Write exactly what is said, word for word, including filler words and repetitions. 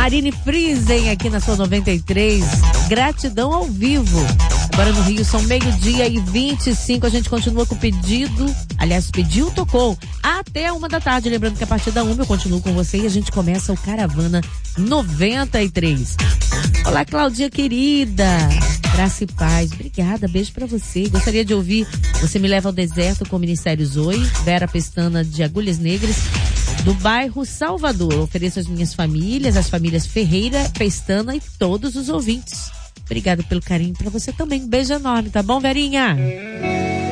Marine Friesen aqui na sua noventa e três. Gratidão ao vivo. Agora no Rio são meio-dia e vinte e cinco. A gente continua com o pedido. Aliás, pediu, tocou. Até uma da tarde. Lembrando que a partir da uma eu continuo com você e a gente começa o Caravana noventa e três. Olá, Claudinha querida. Graça e paz. Obrigada, beijo pra você. Gostaria de ouvir Você Me Leva ao Deserto com o Ministério Zoe. Vera Pestana de Agulhas Negras, do bairro Salvador. Ofereço às minhas famílias, as famílias Ferreira, Pestana e todos os ouvintes. Obrigada pelo carinho, pra você também. Um beijo enorme, tá bom, Verinha?